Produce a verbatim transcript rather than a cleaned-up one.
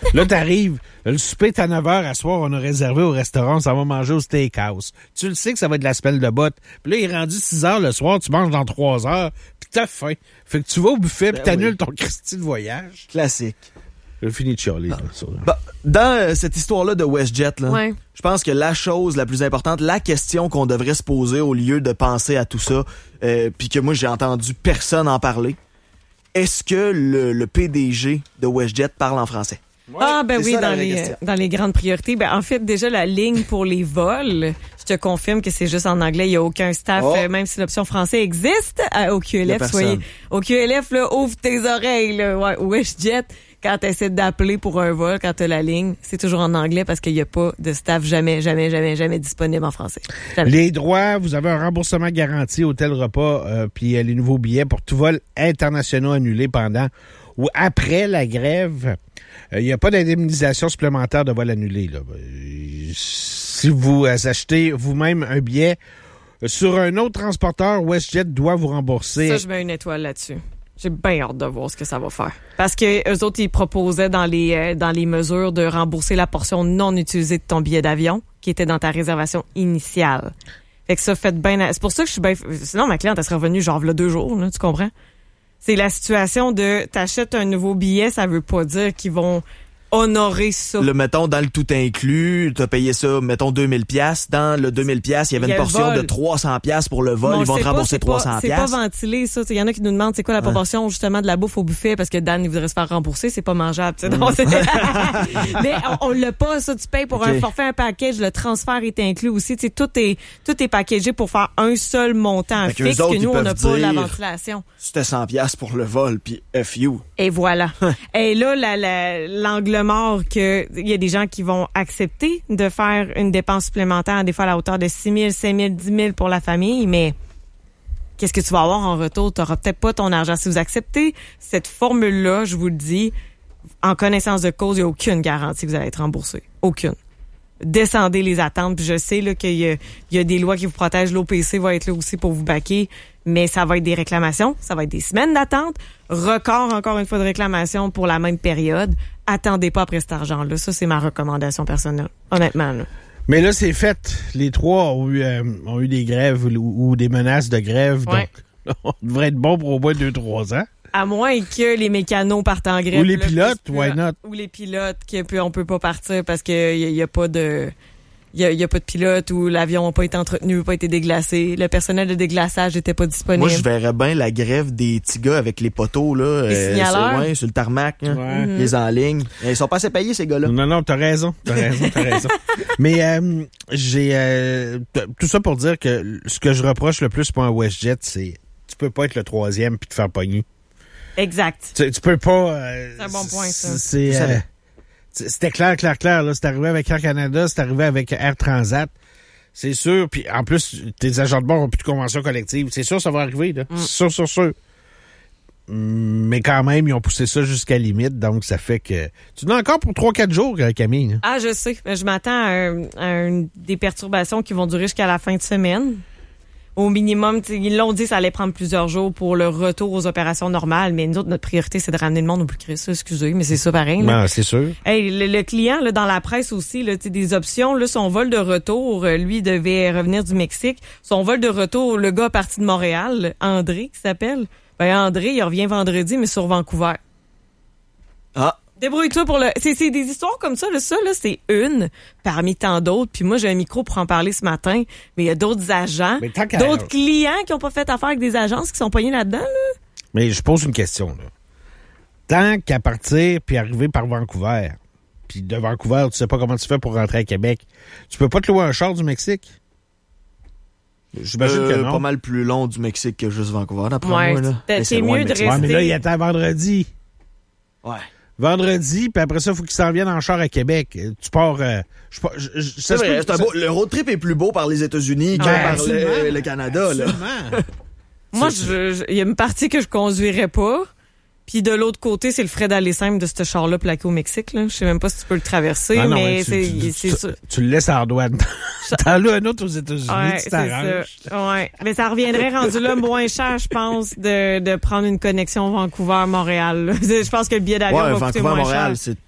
Là, t'arrives, le souper est à neuf heures, à soir, on a réservé au restaurant, ça va manger au steakhouse. Tu le sais que ça va être de la semelle de botte. Puis là, il est rendu six heures le soir, tu manges dans trois heures, puis t'as faim. Fait que tu vas au buffet, puis ben t'annules oui. ton Christy de voyage. Classique. J'ai fini de chialer. Ah. Bah, dans euh, cette histoire-là de WestJet, là, ouais. je pense que la chose la plus importante, la question qu'on devrait se poser au lieu de penser à tout ça, euh, puis que moi, j'ai entendu personne en parler, est-ce que le, le P D G de WestJet parle en français? Ouais. Ah, ben c'est oui, dans les, dans les grandes priorités. Ben, en fait, déjà, la ligne pour les vols, je te confirme que c'est juste en anglais. Il n'y a aucun staff, oh. euh, même si l'option français existe à, au Q L F. Soyez, au Q L F, là, ouvre tes oreilles, là. Ouais, WestJet, quand tu essaies d'appeler pour un vol, quand tu as la ligne, c'est toujours en anglais parce qu'il n'y a pas de staff jamais, jamais, jamais, jamais disponible en français. Jamais. Les droits, vous avez un remboursement garanti, hôtel, repas, euh, puis euh, les nouveaux billets pour tout vol internationaux annulés pendant ou après la grève. Il euh, n'y a pas d'indemnisation supplémentaire de vol annulé. Là. Si vous achetez vous-même un billet sur un autre transporteur, WestJet doit vous rembourser. Ça, je mets une étoile là-dessus. J'ai bien hâte de voir ce que ça va faire. Parce que eux autres, ils proposaient dans les euh, dans les mesures de rembourser la portion non utilisée de ton billet d'avion qui était dans ta réservation initiale. Fait que ça, faites bien... C'est pour ça que je suis bien... Sinon, ma cliente, elle serait revenue genre là deux jours, là, tu comprends? C'est la situation de t'achètes un nouveau billet, ça veut pas dire qu'ils vont honorer ça. Le mettons dans le tout inclus, t'as payé ça, mettons deux mille piastres. Dans le deux mille piastres, il y avait il y une portion de trois cents piastres pour le vol. Bon, ils vont te rembourser pas, trois cents piastres. C'est pas ventilé, ça. Il y en a qui nous demandent c'est quoi la proportion ouais. justement de la bouffe au buffet parce que Dan, il voudrait se faire rembourser. C'est pas mangeable. Mm. Donc, c'est... Mais on, on l'a pas, ça. Tu payes pour okay. un forfait, un package. Le transfert est inclus aussi. T'sais, tout est tout est packagé pour faire un seul montant fait fixe que, autres, que nous, on n'a pas la ventilation. C'était cent piastres pour le vol, puis F you. Et voilà. Et là, la, la, l'angle mort que il y a des gens qui vont accepter de faire une dépense supplémentaire, des fois à la hauteur de six mille, cinq mille, dix mille pour la famille, mais qu'est-ce que tu vas avoir en retour? Tu n'auras peut-être pas ton argent. Si vous acceptez cette formule-là, je vous le dis, en connaissance de cause, il n'y a aucune garantie que vous allez être remboursé. Aucune. Descendez les attentes. Puis je sais là, qu'il y a, il y a des lois qui vous protègent. L'O P C va être là aussi pour vous baquer. Mais ça va être des réclamations. Ça va être des semaines d'attente. Record, encore une fois, de réclamation pour la même période. Attendez pas après cet argent-là. Ça, c'est ma recommandation personnelle. Honnêtement, là. Mais là, c'est fait. Les trois ont eu, euh, ont eu des grèves ou, ou des menaces de grève. Ouais. Donc, on devrait être bon pour au moins deux, trois ans. À moins que les mécanos partent en grève. Ou les là, pilotes, why not? Ou les pilotes, qu'on peut pas partir parce qu'il y, y a pas de... Il y a, y a pas de pilote ou l'avion n'a pas été entretenu, pas été déglacé. Le personnel de déglaçage n'était pas disponible. Moi, je verrais bien la grève des petits gars avec les poteaux, là. Les euh, signaleurs. Ouais, sur le tarmac, hein, ouais. mm-hmm. les en ligne. Ils sont pas assez payés, ces gars-là. Non, non, t'as raison. T'as raison, t'as raison. Mais, euh, j'ai, euh, tout ça pour dire que ce que je reproche le plus pour un WestJet, c'est, tu peux pas être le troisième puis te faire pogner. Exact. Tu, tu peux pas, euh, c'est un bon point, ça. C'est, c'est euh, c'était clair, clair, clair. Là, c'est arrivé avec Air Canada, c'est arrivé avec Air Transat. C'est sûr. Puis en plus, tes agents de bord n'ont plus de convention collective. C'est sûr, ça va arriver. Là. Mm. C'est sûr, sûr, sûr. Mais quand même, ils ont poussé ça jusqu'à la limite. Donc, ça fait que... Tu n'as encore pour trois quatre jours, Camille. Hein? Ah, je sais. Je m'attends à, un, à un, des perturbations qui vont durer jusqu'à la fin de semaine. Au minimum, ils l'ont dit, ça allait prendre plusieurs jours pour le retour aux opérations normales. Mais nous autres, notre priorité, c'est de ramener le monde au plus Christ. Excusez, mais c'est ça pareil. Là. Non, c'est sûr. Hey, le, le client, là, dans la presse aussi, là, des options, là, son vol de retour, lui, devait revenir du Mexique. Son vol de retour, le gars est parti de Montréal, André, qui s'appelle. Ben, André, il revient vendredi, mais sur Vancouver. Ah. Débrouille-toi pour le... C'est, c'est des histoires comme ça, là. Ça, là, c'est une parmi tant d'autres. Puis moi, j'ai un micro pour en parler ce matin. Mais il y a d'autres agents, d'autres clients qui n'ont pas fait affaire avec des agences qui sont poignés là-dedans, là. Mais je pose une question, là. Tant qu'à partir puis arriver par Vancouver, puis de Vancouver, tu sais pas comment tu fais pour rentrer à Québec, tu peux pas te louer un char du Mexique? J'imagine euh, que non. Pas mal plus long du Mexique que juste Vancouver, d'après ouais, moi. Là. C'est, c'est mieux de rester... Ouais, mais là, il attend vendredi. Ouais. Vendredi, puis après ça, il faut qu'il s'en vienne en char à Québec. Tu pars... Euh, je, je, je, c'est vrai, c'est un beau, le road trip est plus beau par les États-Unis que ouais, par le, le Canada. Là. Moi, il y a une partie que je conduirais pas. Puis de l'autre côté, c'est le frais d'aller simple de ce char-là plaqué au Mexique. Là. Je sais même pas si tu peux le traverser, ah non, mais tu, c'est, tu, c'est tu, sûr. Tu le laisses en douane. T'en loues un autre aux États-Unis, ouais, tu t'arranges. C'est ça. Ouais. Mais ça reviendrait rendu là moins cher, je pense, de, de prendre une connexion Vancouver-Montréal. Je pense que le billet d'avion ouais, va coûter moins Vancouver-Montréal, cher. C'est